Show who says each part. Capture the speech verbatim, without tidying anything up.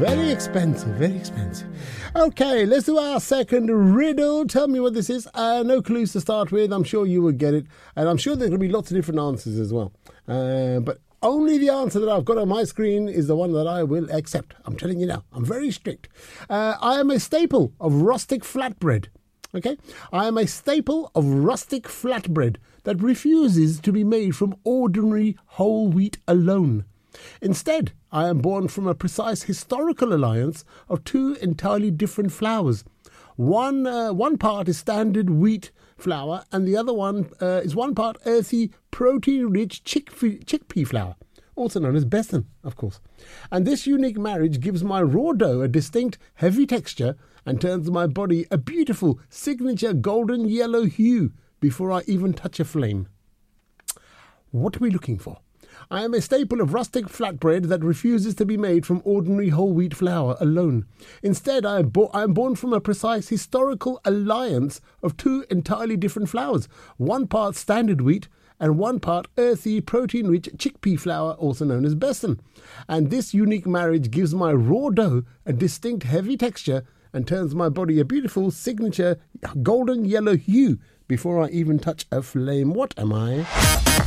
Speaker 1: Very expensive, very expensive. Okay, let's do our second riddle. Tell me what this is. Uh, no clues to start with. I'm sure you will get it. And I'm sure there's going to be lots of different answers as well. Uh, but only the answer that I've got on my screen is the one that I will accept. I'm telling you now. I'm very strict. Uh, I am a staple of rustic flatbread. Okay? I am a staple of rustic flatbread that refuses to be made from ordinary whole wheat alone. Instead, I am born from a precise historical alliance of two entirely different flours. One uh, one part is standard wheat flour, and the other one uh, is one part earthy, protein-rich chickpea, chickpea flour, also known as besan, of course. And this unique marriage gives my raw dough a distinct, heavy texture and turns my body a beautiful, signature golden yellow hue before I even touch a flame. What are we looking for? I am a staple of rustic flatbread that refuses to be made from ordinary whole wheat flour alone. Instead, I am, bo- I am born from a precise historical alliance of two entirely different flours, one part standard wheat and one part earthy, protein-rich chickpea flour, also known as besan. And this unique marriage gives my raw dough a distinct heavy texture and turns my body a beautiful signature golden yellow hue before I even touch a flame. What am I?